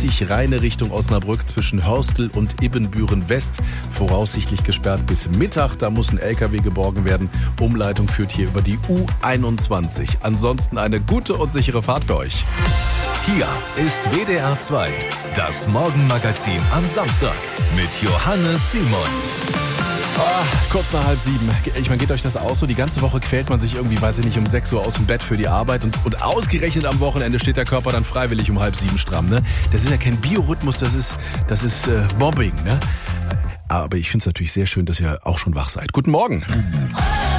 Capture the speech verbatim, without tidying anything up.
neunzig reine Richtung Osnabrück zwischen Hörstel und Ibbenbüren West. Voraussichtlich gesperrt bis Mittag. Da muss ein L K W geborgen werden. Umleitung führt hier über die U einundzwanzig. Ansonsten eine gute und sichere Fahrt für euch. Hier ist W D R zwei, das Morgenmagazin am Samstag mit Johannes Simon. Oh, kurz nach halb sieben. Ich meine, geht euch das auch so? Die ganze Woche quält man sich irgendwie, weiß ich nicht, um sechs Uhr aus dem Bett für die Arbeit und, und ausgerechnet am Wochenende steht der Körper dann freiwillig um halb sieben stramm. Ne? Das ist ja kein Biorhythmus, das ist, das ist äh, Mobbing. Ne? Aber ich finde es natürlich sehr schön, dass ihr auch schon wach seid. Guten Morgen.